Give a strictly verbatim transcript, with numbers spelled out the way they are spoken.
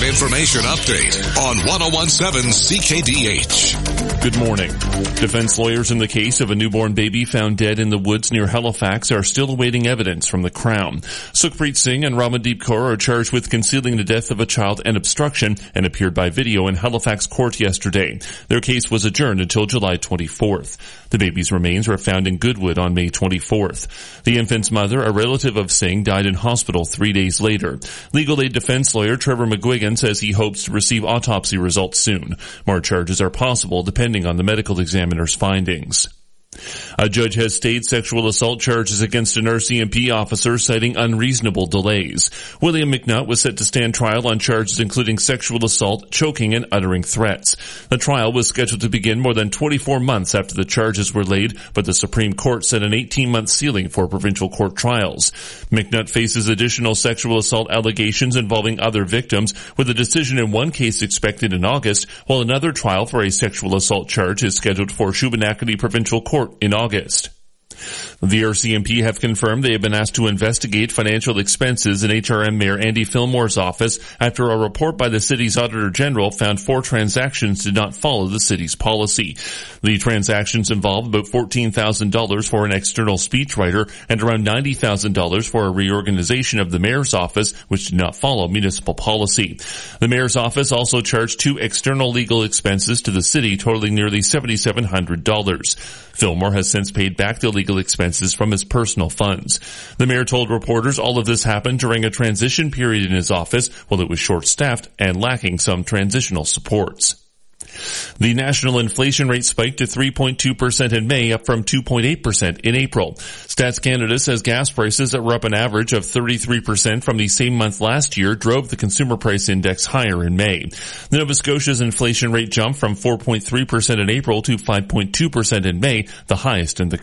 information update on one oh one seven C K D H. Good morning. Defense lawyers in the case of a newborn baby found dead in the woods near Halifax are still awaiting evidence from the Crown. Sukhpreet Singh and Ramandeep Kaur are charged with concealing the death of a child and obstruction and appeared by video in Halifax court yesterday. Their case was adjourned until July twenty-fourth. The baby's remains were found in Goodwood on May twenty-fourth. The infant's mother, a relative of Singh, died in hospital three days later. Legal aid defense lawyer Trevor McGuigan says he hopes to receive autopsy results soon. More charges are possible depending on the medical examiner's findings. A judge has stayed sexual assault charges against an R C M P officer citing unreasonable delays. William McNutt was set to stand trial on charges including sexual assault, choking, and uttering threats. The trial was scheduled to begin more than twenty-four months after the charges were laid, but the Supreme Court set an eighteen-month ceiling for provincial court trials. McNutt faces additional sexual assault allegations involving other victims, with a decision in one case expected in August, while another trial for a sexual assault charge is scheduled for Shubenacadie Provincial Court in August. The R C M P have confirmed they have been asked to investigate financial expenses in H R M Mayor Andy Fillmore's office after a report by the city's Auditor General found four transactions did not follow the city's policy. The transactions involved about fourteen thousand dollars for an external speechwriter and around ninety thousand dollars for a reorganization of the mayor's office, which did not follow municipal policy. The mayor's office also charged two external legal expenses to the city totaling nearly seven thousand seven hundred dollars. Fillmore has since paid back the legal expenses from his personal funds. The mayor told reporters all of this happened during a transition period in his office while it was short-staffed and lacking some transitional supports. The national inflation rate spiked to three point two percent in May, up from two point eight percent in April. Stats Canada says gas prices that were up an average of thirty-three percent from the same month last year drove the consumer price index higher in May. Nova Scotia's inflation rate jumped from four point three percent in April to five point two percent in May, the highest in the